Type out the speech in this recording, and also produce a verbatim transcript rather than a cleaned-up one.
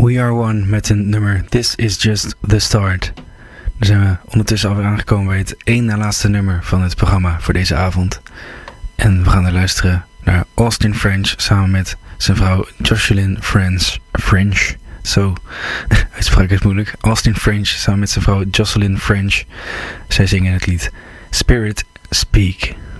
We Are One met een nummer This Is Just The Start. Daar zijn we ondertussen alweer aangekomen bij het één na laatste nummer van het programma voor deze avond. En we gaan er luisteren naar Austin French samen met zijn vrouw Jocelyn French. French. Zo, uitspraak is moeilijk. Austin French samen met zijn vrouw Jocelyn French. Zij zingen het lied Spirit Speak.